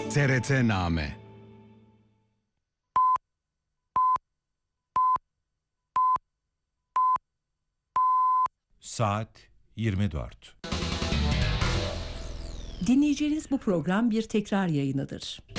TRT-Name. Saat 24. Dinleyeceğiniz bu program bir tekrar yayınıdır.